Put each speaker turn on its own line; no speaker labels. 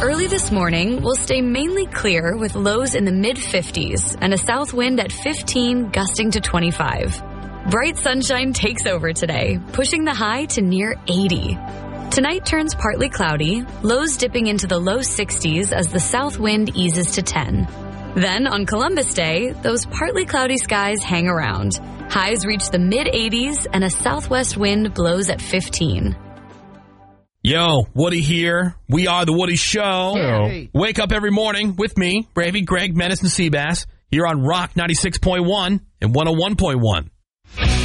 Early this morning, we'll stay mainly clear with lows in the mid-50s and a south wind at 15, gusting to 25. Bright sunshine takes over today, pushing the high to near 80. Tonight turns partly cloudy, lows dipping into the low 60s as the south wind eases to 10. Then, on Columbus Day, those partly cloudy skies hang around. Highs reach the mid-80s and a southwest wind blows at 15.
Yo, Woody here. We are The Woody Show.
Hey.
Wake up every morning with me, Bravey, Greg, Menace, and Seabass, here on Rock 96.1 and 101.1.